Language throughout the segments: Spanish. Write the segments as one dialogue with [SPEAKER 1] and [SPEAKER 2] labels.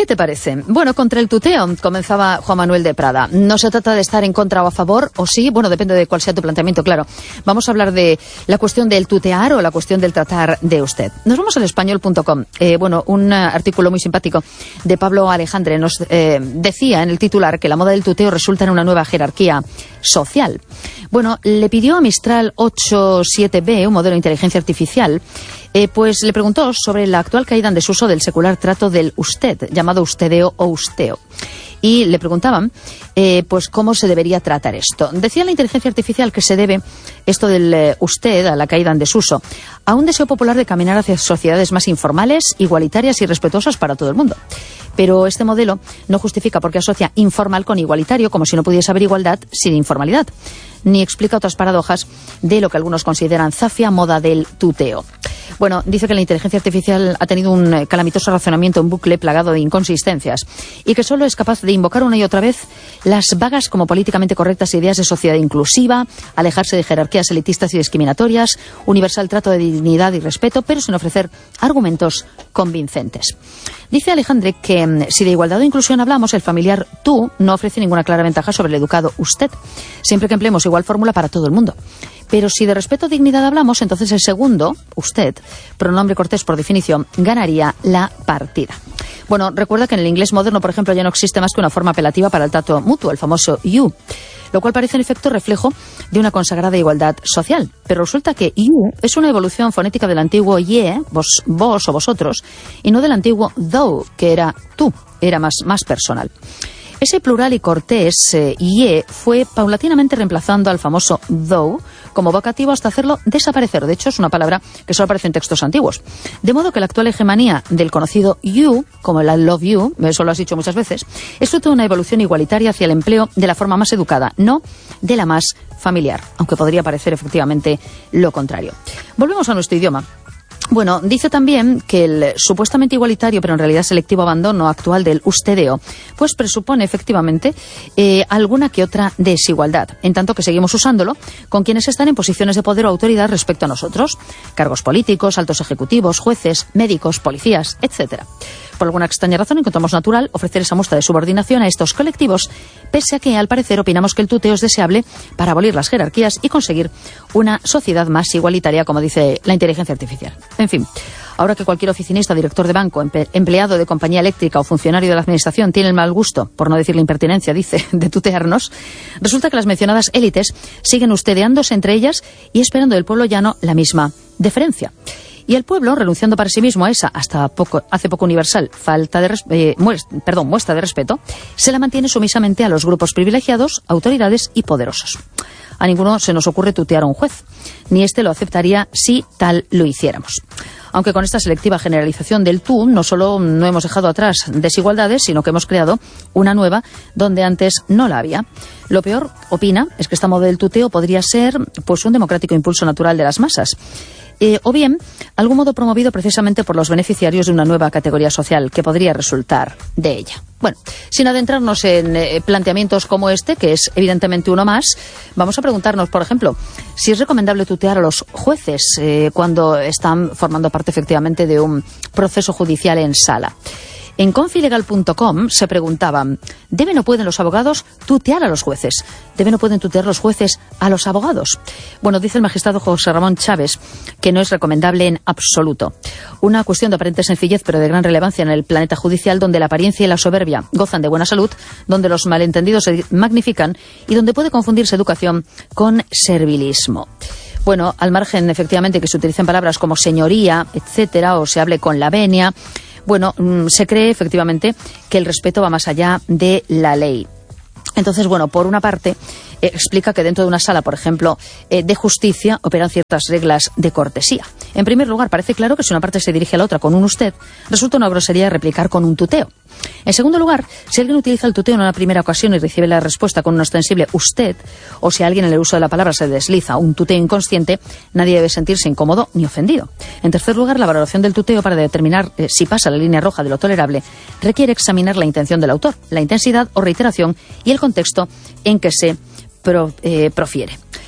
[SPEAKER 1] ¿Qué te parece? Bueno, contra el tuteo comenzaba Juan Manuel de Prada. No se trata de estar en contra o a favor, o sí, bueno, depende de cuál sea tu planteamiento, claro. Vamos a hablar de la cuestión del tutear o la cuestión del tratar de usted. Nos vamos al español.com. Un artículo muy simpático de Pablo Alejandre nos decía en el titular que la moda del tuteo resulta en una nueva jerarquía social. Bueno, le pidió a Mistral 87B, un modelo de inteligencia artificial, pues le preguntó sobre la actual caída en desuso del secular trato del usted, llamado ustedeo o usteo. Y le preguntaban, pues, cómo se debería tratar esto. Decía la inteligencia artificial que se debe esto del usted, a la caída en desuso, a un deseo popular de caminar hacia sociedades más informales, igualitarias y respetuosas para todo el mundo. Pero este modelo no justifica por qué asocia informal con igualitario, como si no pudiese haber igualdad sin informalidad, ni explica otras paradojas de lo que algunos consideran zafia moda del tuteo. Bueno, dice que la inteligencia artificial ha tenido un calamitoso razonamiento en bucle plagado de inconsistencias y que solo es capaz de invocar una y otra vez las vagas como políticamente correctas ideas de sociedad inclusiva, alejarse de jerarquías elitistas y discriminatorias, universal trato de dignidad y respeto, pero sin ofrecer argumentos convincentes. Dice Alejandre que si de igualdad o inclusión hablamos, el familiar tú no ofrece ninguna clara ventaja sobre el educado usted, siempre que empleemos igual fórmula para todo el mundo. Pero si de respeto o dignidad hablamos, entonces el segundo, usted, pronombre cortés por definición, ganaría la partida. Bueno, recuerda que en el inglés moderno, por ejemplo, ya no existe más que una forma apelativa para el trato mutuo, el famoso you, lo cual parece en efecto reflejo de una consagrada igualdad social. Pero resulta que you es una evolución fonética del antiguo ye, vos o vosotros, y no del antiguo thou, que era tú, era más personal. Ese plural y cortés, ye, fue paulatinamente reemplazando al famoso thou como vocativo hasta hacerlo desaparecer. De hecho, es una palabra que solo aparece en textos antiguos. De modo que la actual hegemonía del conocido you, como el I love you, eso lo has dicho muchas veces, es fruto de una evolución igualitaria hacia el empleo de la forma más educada, no de la más familiar, aunque podría parecer efectivamente lo contrario. Volvemos a nuestro idioma. Bueno, dice también que el supuestamente igualitario, pero en realidad selectivo abandono actual del ustedeo, pues presupone efectivamente alguna que otra desigualdad, en tanto que seguimos usándolo con quienes están en posiciones de poder o autoridad respecto a nosotros, cargos políticos, altos ejecutivos, jueces, médicos, policías, etcétera. Por alguna extraña razón encontramos natural ofrecer esa muestra de subordinación a estos colectivos, pese a que, al parecer, opinamos que el tuteo es deseable para abolir las jerarquías y conseguir una sociedad más igualitaria, como dice la inteligencia artificial. En fin, ahora que cualquier oficinista, director de banco, empleado de compañía eléctrica o funcionario de la administración tiene el mal gusto, por no decir la impertinencia, dice, de tutearnos, resulta que las mencionadas élites siguen ustedeándose entre ellas y esperando del pueblo llano la misma deferencia. Y el pueblo, renunciando para sí mismo a esa, hace poco universal, muestra de respeto, se la mantiene sumisamente a los grupos privilegiados, autoridades y poderosos. A ninguno se nos ocurre tutear a un juez, ni éste lo aceptaría si tal lo hiciéramos. Aunque con esta selectiva generalización del tú, no solo no hemos dejado atrás desigualdades, sino que hemos creado una nueva donde antes no la había. Lo peor, opina, es que esta moda del tuteo podría ser pues un democrático impulso natural de las masas. O bien, algún modo promovido precisamente por los beneficiarios de una nueva categoría social que podría resultar de ella. Bueno, sin adentrarnos en planteamientos como este, que es evidentemente uno más, vamos a preguntarnos, por ejemplo, si es recomendable tutear a los jueces cuando están formando parte efectivamente de un proceso judicial en sala. En confilegal.com se preguntaban, ¿deben o pueden los abogados tutear a los jueces? ¿Deben o pueden tutear los jueces a los abogados? Bueno, dice el magistrado José Ramón Chávez que no es recomendable en absoluto. Una cuestión de aparente sencillez, pero de gran relevancia en el planeta judicial, donde la apariencia y la soberbia gozan de buena salud, donde los malentendidos se magnifican y donde puede confundirse educación con servilismo. Bueno, al margen, efectivamente, que se utilicen palabras como señoría, etcétera, o se hable con la venia, bueno, se cree efectivamente que el respeto va más allá de la ley. Entonces, bueno, por una parte, explica que dentro de una sala, por ejemplo, de justicia, operan ciertas reglas de cortesía. En primer lugar, parece claro que si una parte se dirige a la otra con un usted, resulta una grosería replicar con un tuteo. En segundo lugar, si alguien utiliza el tuteo en una primera ocasión y recibe la respuesta con un ostensible usted, o si alguien en el uso de la palabra se desliza un tuteo inconsciente, nadie debe sentirse incómodo ni ofendido. En tercer lugar, la valoración del tuteo para determinar si pasa la línea roja de lo tolerable requiere examinar la intención del autor, la intensidad o reiteración y el contexto en que se profiere.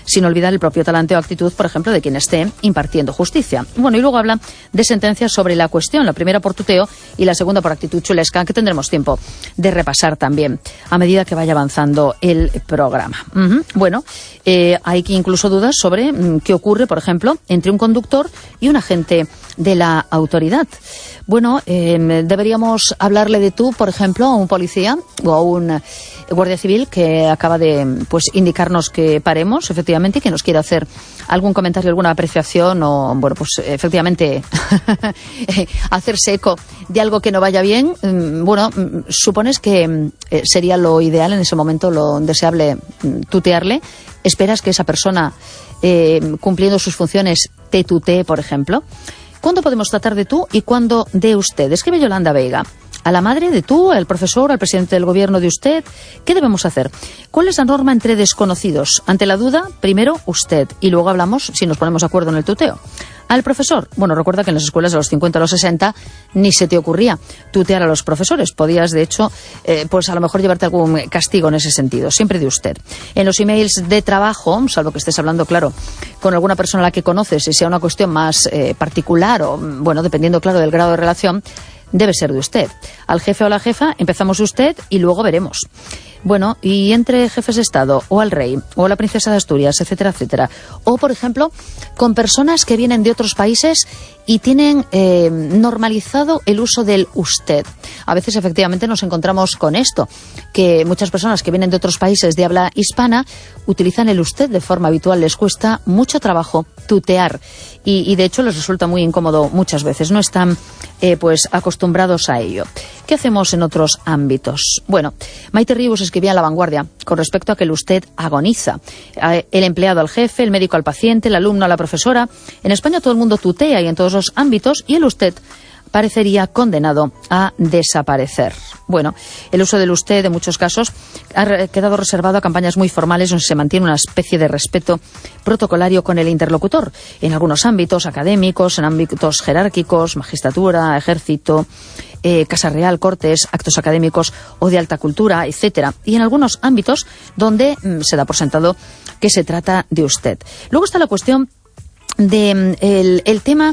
[SPEAKER 1] sin olvidar el propio talante o actitud, por ejemplo, de quien esté impartiendo justicia. Bueno, y luego habla de sentencias sobre la cuestión, la primera por tuteo y la segunda por actitud chulesca, que tendremos tiempo de repasar también a medida que vaya avanzando el programa. Bueno, hay incluso dudas sobre qué ocurre, por ejemplo, entre un conductor y un agente de la autoridad. Bueno, deberíamos hablarle de tú, por ejemplo, a un policía o a un guardia civil que acaba de indicarnos que paremos, efectivamente, y que nos quiere hacer algún comentario, alguna apreciación o, bueno, pues efectivamente hacerse eco de algo que no vaya bien. Bueno, supones que sería lo ideal en ese momento, lo deseable, tutearle. ¿Esperas que esa persona, cumpliendo sus funciones, te tutee, por ejemplo? ¿Cuándo podemos tratar de tú y cuándo de usted? Escribe Yolanda Veiga. ¿A la madre de tú, al profesor, al presidente del gobierno de usted? ¿Qué debemos hacer? ¿Cuál es la norma entre desconocidos? Ante la duda, primero usted y luego hablamos si nos ponemos de acuerdo en el tuteo. Al profesor, bueno, recuerda que en las escuelas de los 50 a los 60 ni se te ocurría tutear a los profesores. Podías, de hecho, pues a lo mejor llevarte algún castigo en ese sentido. Siempre de usted. En los emails de trabajo, salvo que estés hablando, claro, con alguna persona a la que conoces y sea una cuestión más particular o, bueno, dependiendo, claro, del grado de relación, debe ser de usted. Al jefe o la jefa empezamos de usted y luego veremos. Bueno, y entre jefes de Estado o al rey o a la princesa de Asturias, etcétera, etcétera. O, por ejemplo, con personas que vienen de otros países y tienen normalizado el uso del usted. A veces, efectivamente, nos encontramos con esto, que muchas personas que vienen de otros países de habla hispana utilizan el usted de forma habitual. Les cuesta mucho trabajo tutear y de hecho, les resulta muy incómodo muchas veces. No están acostumbrados a ello. ¿Qué hacemos en otros ámbitos? Bueno, Maite Ribus escribía en La Vanguardia con respecto a que el usted agoniza. El empleado al jefe, el médico al paciente, el alumno a la profesora. En España todo el mundo tutea y en todos los ámbitos, y el usted parecería condenado a desaparecer. Bueno, el uso del usted en muchos casos ha quedado reservado a campañas muy formales donde se mantiene una especie de respeto protocolario con el interlocutor. En algunos ámbitos académicos, en ámbitos jerárquicos, magistratura, ejército, Casa Real, cortes, actos académicos o de alta cultura, etcétera. Y en algunos ámbitos donde se da por sentado que se trata de usted. Luego está la cuestión de el tema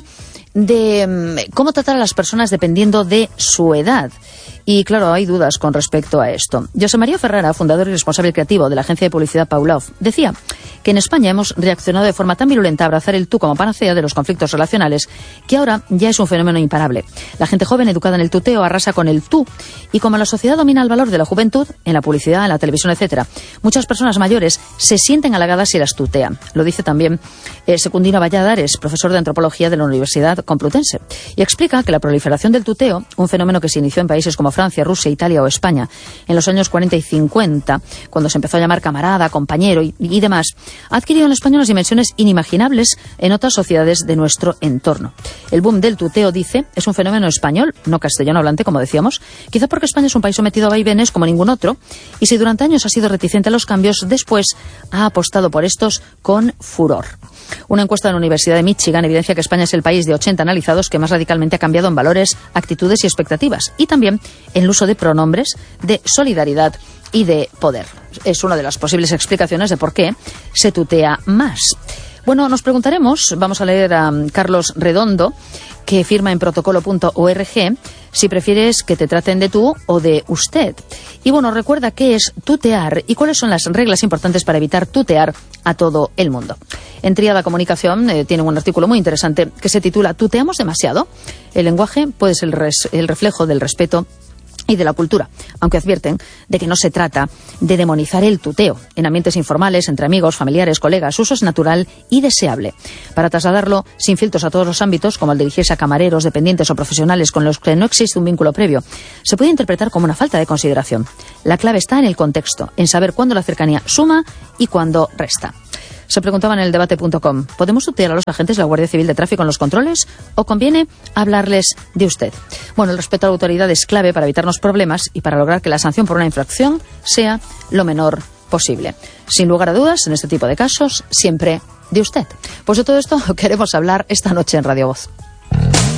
[SPEAKER 1] de cómo tratar a las personas dependiendo de su edad. Y claro, hay dudas con respecto a esto. José María Ferrara, fundador y responsable creativo de la agencia de publicidad Pavlov, decía que en España hemos reaccionado de forma tan virulenta a abrazar el tú como panacea de los conflictos relacionales que ahora ya es un fenómeno imparable. La gente joven educada en el tuteo arrasa con el tú, y como la sociedad domina el valor de la juventud, en la publicidad, en la televisión, etcétera, muchas personas mayores se sienten halagadas si las tutean. Lo dice también Secundino Valladares, profesor de antropología de la Universidad Complutense, y explica que la proliferación del tuteo, un fenómeno que se inició en países como Francia, Rusia, Italia o España en los años 40 y 50, cuando se empezó a llamar camarada, compañero y demás, ha adquirido en España unas dimensiones inimaginables en otras sociedades de nuestro entorno. El boom del tuteo, dice, es un fenómeno español, no castellano hablante, como decíamos, quizá porque España es un país sometido a vaivenes como ningún otro, y si durante años ha sido reticente a los cambios, después ha apostado por estos con furor. Una encuesta de la Universidad de Michigan evidencia que España es el país de 80 analizados que más radicalmente ha cambiado en valores, actitudes y expectativas, y también en el uso de pronombres, de solidaridad y de poder. Es una de las posibles explicaciones de por qué se tutea más. Bueno, nos preguntaremos, vamos a leer a Carlos Redondo, que firma en protocolo.org, si prefieres que te traten de tú o de usted. Y bueno, recuerda qué es tutear y cuáles son las reglas importantes para evitar tutear a todo el mundo. En Tríada Comunicación tiene un artículo muy interesante que se titula ¿Tuteamos demasiado? El lenguaje puede ser el reflejo del respeto y de la cultura, aunque advierten de que no se trata de demonizar el tuteo. En ambientes informales, entre amigos, familiares, colegas, su uso es natural y deseable. Para trasladarlo sin filtros a todos los ámbitos, como al dirigirse a camareros, dependientes o profesionales con los que no existe un vínculo previo, se puede interpretar como una falta de consideración. La clave está en el contexto, en saber cuándo la cercanía suma y cuándo resta. Se preguntaban en el debate.com, ¿podemos tutear a los agentes de la Guardia Civil de Tráfico en los controles o conviene hablarles de usted? Bueno, el respeto a la autoridad es clave para evitarnos problemas y para lograr que la sanción por una infracción sea lo menor posible. Sin lugar a dudas, en este tipo de casos, siempre de usted. Pues de todo esto queremos hablar esta noche en Radio Voz.